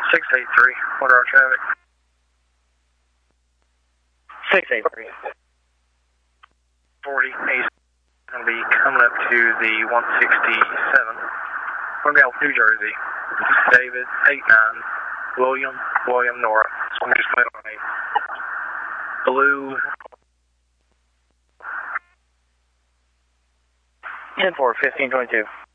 683, what are our traffic? 683. 40 east, going to be coming up to the 167. We're going to go New Jersey. David, 89, William, Nora. So we just went on a blue. 10-4, 1522.